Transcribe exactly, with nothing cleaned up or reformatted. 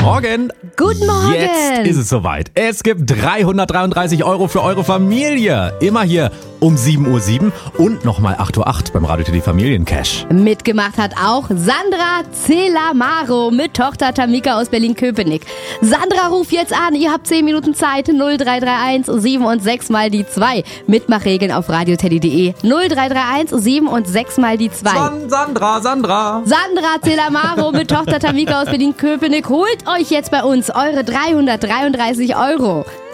Morgen. Guten Morgen. Jetzt ist es soweit. Es gibt dreihundertdreiunddreißig Euro für eure Familie. Immer hier um sieben Uhr sieben und nochmal acht Uhr acht beim Radio Teddy Familiencash. Mitgemacht hat auch Sandra Celamaro mit Tochter Tamika aus Berlin-Köpenick. Sandra, ruf jetzt an. Ihr habt zehn Minuten Zeit. null drei drei eins sieben und sechs mal die zwei. Mitmachregeln auf radioteddy punkt de. null drei drei eins sieben und sechs mal die zwei. San Sandra, Sandra. Sandra Celamaro mit Tochter Tamika aus Berlin-Köpenick holt euch jetzt bei uns eure dreihundertdreiunddreißig Euro.